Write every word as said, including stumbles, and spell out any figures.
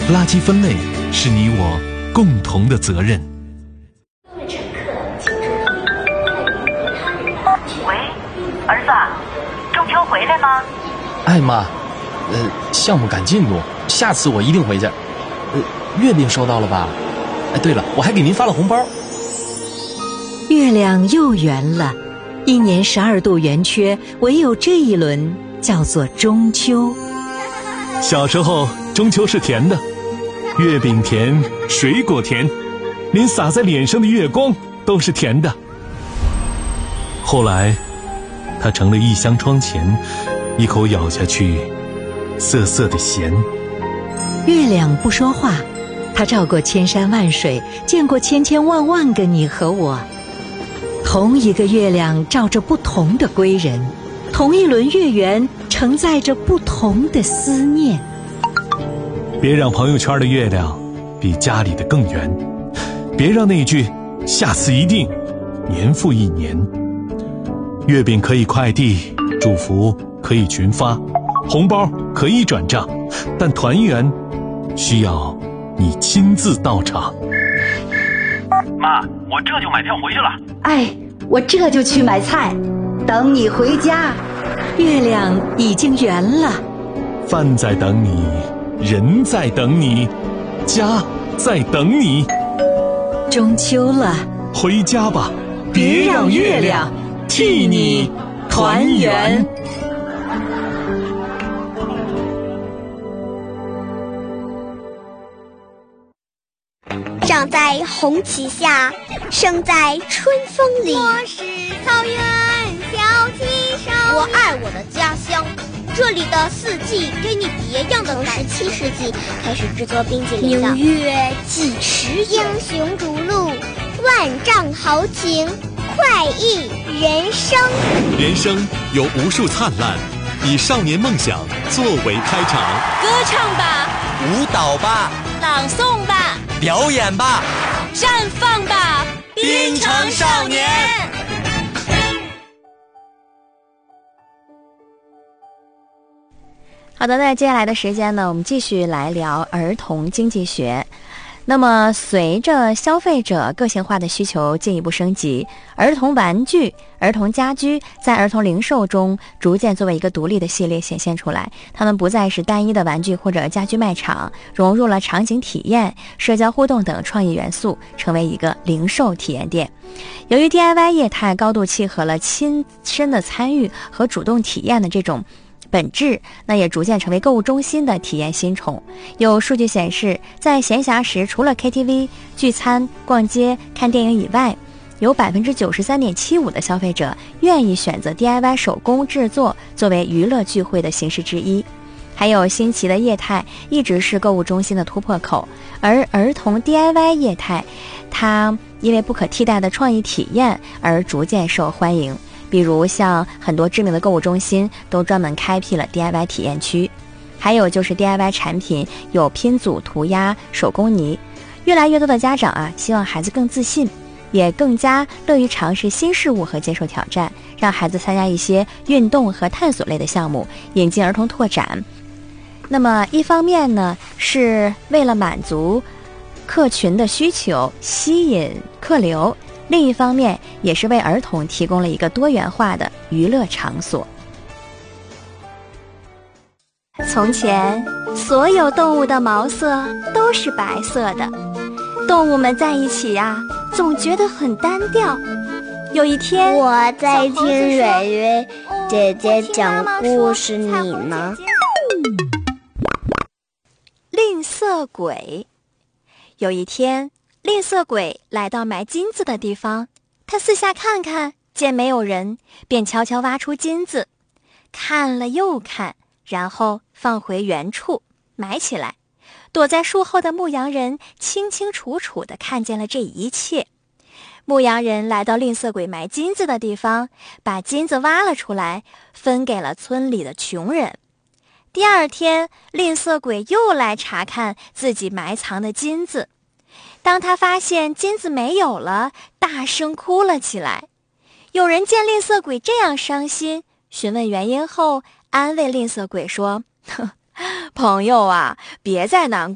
垃圾分类是你我共同的责任。 各位乘客，请注意， 喂，儿子，中秋回来吗？ 哎妈，呃，项目赶进度，下次我一定回去。呃，月饼收到了吧？哎，对了，我还给您发了红包。 月亮又圆了，一年十二度圆缺，唯有这一轮叫做中秋。 小时候，中秋是甜的，月饼甜，水果甜，连洒在脸上的月光都是甜的。后来，它成了一箱窗前，一口咬下去，涩涩的咸。 月亮不说话，它照过千山万水，见过千千万万个你和我。同一个月亮照着不同的归人，同一轮月圆承载着不同的思念。 别让朋友圈的月亮比家里的更圆，别让那句下次一定年复一年。月饼可以快递，祝福可以群发，红包可以转账，但团圆需要你亲自到场。 妈，我这就买票回去了。 哎，我这就去买菜，等你回家。 月亮已经圆了， 饭在等你，人在等你，家在等你。 中秋了， 回家吧，别让月亮替你团圆。 长在红旗下，生在春风里。 我是草原小旗手， 我爱我的家乡，这里的四季给你别样的感觉。 十七世纪开始制作冰淇淋的。 纽约几时英雄逐鹿， 万丈豪情，快意人生。 人生有无数灿烂，以少年梦想作为开场。 歌唱吧， 舞蹈吧， 朗诵吧， 表演吧， 绽放吧， 滨城少年。 好的，那接下来的时间呢，我们继续来聊儿童经济学。那么随着消费者个性化的需求进一步升级，儿童玩具、儿童家居在儿童零售中逐渐作为一个独立的系列显现出来。它们不再是单一的玩具或者家居卖场，融入了场景体验、社交互动等创意元素，成为一个零售体验店。由于 D I Y 业态高度契合了亲身的参与和主动体验的这种本质，那也逐渐成为购物中心的体验新宠。有数据显示，在闲暇时除了 K T V、聚餐、逛街、看电影以外，有 百分之九十三点七五 的消费者愿意选择 D I Y 手工制作作为娱乐聚会的形式之一。还有新奇的业态一直是购物中心的突破口，而儿童 D I Y 业态，它因为不可替代的创意体验而逐渐受欢迎。比如像很多知名的购物中心都专门开辟了 D I Y 体验区，还有就是 D I Y 产品有拼组、涂鸦、手工泥。越来越多的家长啊，希望孩子更自信，也更加乐于尝试新事物和接受挑战，让孩子参加一些运动和探索类的项目，引进儿童拓展。那么一方面呢，是为了满足客群的需求，吸引客流，另一方面也是为儿童提供了一个多元化的娱乐场所。 从前，所有动物的毛色都是白色的，动物们在一起呀、啊，总觉得很单调。有一天， 我在听蕊蕊姐姐讲故事，你呢？ 吝啬鬼。有一天，吝啬鬼来到埋金子的地方，他四下看看，见没有人，便悄悄挖出金子，看了又看，然后放回原处埋起来。躲在树后的牧羊人清清楚楚地看见了这一切。牧羊人来到吝啬鬼埋金子的地方，把金子挖了出来，分给了村里的穷人。第二天，吝啬鬼又来查看自己埋藏的金子。当他发现金子没有了，大声哭了起来。有人见吝啬鬼这样伤心，询问原因后，安慰吝啬鬼说：“朋友啊，别再难过。”